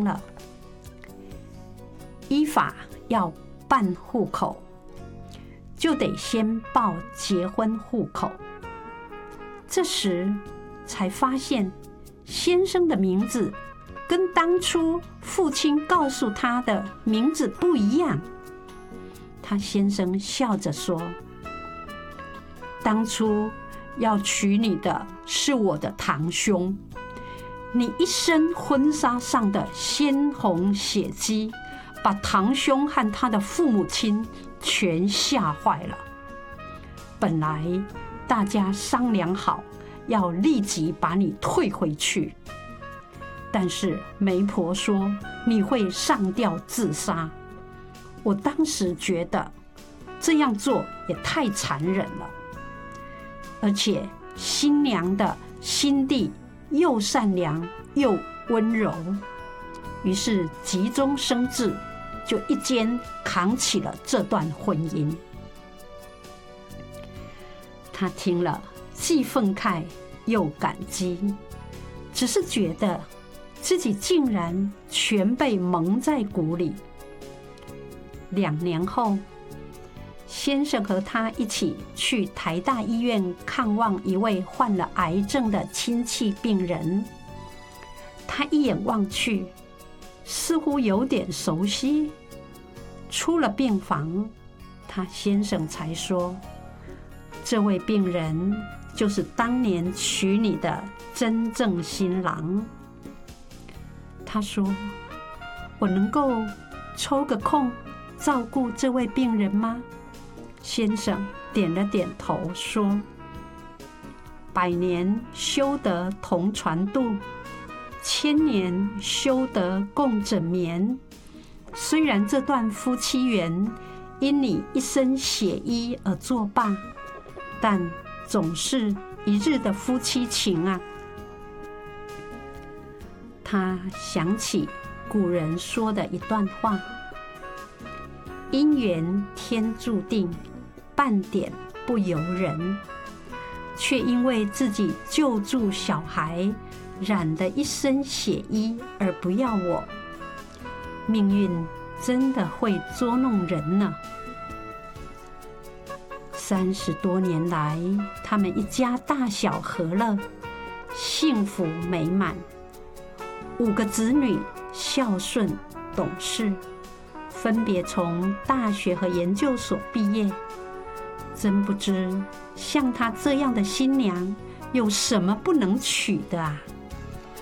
生了，依法要办户口，就得先报结婚户口。这时才发现，先生的名字跟当初父亲告诉他的名字不一样。他先生笑着说：“当初要娶你的是我的堂兄，你一身婚纱上的鲜红血迹，把堂兄和他的父母亲全吓坏了。本来大家商量好要立即把你退回去，但是媒婆说你会上吊自杀。我当时觉得这样做也太残忍了，而且新娘的心地又善良又温柔，于是急中生智，就一肩扛起了这段婚姻。”他听了，既愤慨又感激，只是觉得自己竟然全被蒙在鼓里。2年后，先生和他一起去台大医院看望一位患了癌症的亲戚病人。他一眼望去，似乎有点熟悉。出了病房，他先生才说：“这位病人就是当年娶你的真正新郎。”他说：“我能够抽个空照顾这位病人吗？”先生点了点头，说：“100年修得同船渡，1000年修得共枕眠。虽然这段夫妻缘因你一身血衣而作罢，但总是一日的夫妻情啊。”他想起古人说的一段话：“姻缘天注定，半点不由人。”却因为自己救助小孩，染得一身血衣而不要我，命运真的会捉弄人呢。30多年来，他们一家大小和乐，幸福美满，5个子女孝顺懂事，分别从大学和研究所毕业。真不知像她这样的新娘有什么不能娶的啊！